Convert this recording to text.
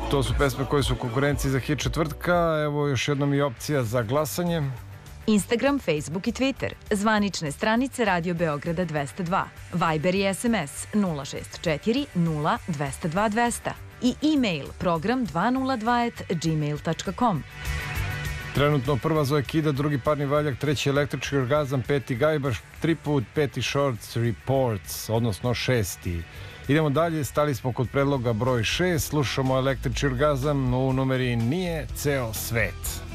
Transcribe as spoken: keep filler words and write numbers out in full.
To su pesme koje su u konkurenciji za hit četvrtka. Evo još jednom i opcija za glasanje. Instagram, Facebook i Twitter. Zvanične stranice Radio Beograda dvesta dva. Viber i S M S nula šest četiri nula dvesta dva dvesta. I e-mail program dvesta dva at gmail tačka com. Trenutno prva Zoe Kida, drugi Parni valjak, treći Električki orgazam, peti Gajbaš, tri put, peti Shorts Reports, odnosno šesti. Idemo dalje, stali smo kod predloga broj šest, slušamo Električki orgazam, u numeri Nije ceo svet.